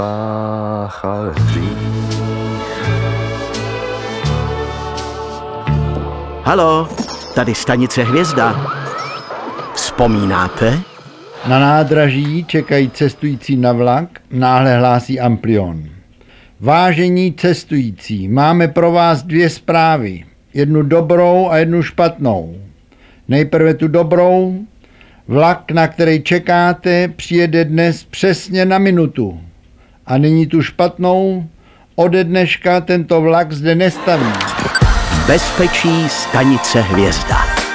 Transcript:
Haló, tady stanice Hvězda. Vzpomínáte? Na nádraží čekají cestující na vlak, náhle hlásí Amplion. Vážení cestující, máme pro vás 2 zprávy. Jednu dobrou a jednu špatnou. Nejprve tu dobrou. Vlak, na který čekáte, přijede dnes přesně na minutu. A nyní tu špatnou. Ode dneška tento vlak zde nestaví. V bezpečí stanice Hvězda.